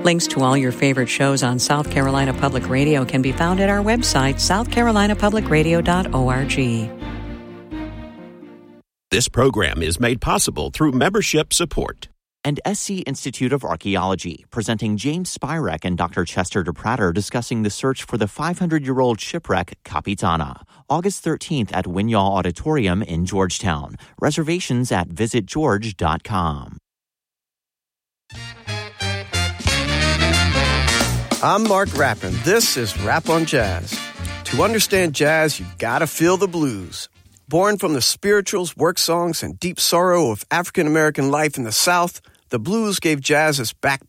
Links to all your favorite shows on South Carolina Public Radio can be found at our website, southcarolinapublicradio.org. This program is made possible through membership support. And SC Institute of Archaeology, presenting James Spirek and Dr. Chester DePratter discussing the search for the 500-year-old shipwreck Capitana, August 13th at Winyall Auditorium in Georgetown. Reservations at visitgeorge.com. I'm Mark Rappin. This is Rap on Jazz. To understand jazz, you've got to feel the blues. Born from the spirituals, work songs, and deep sorrow of African-American life in the South, the blues gave jazz its backbone.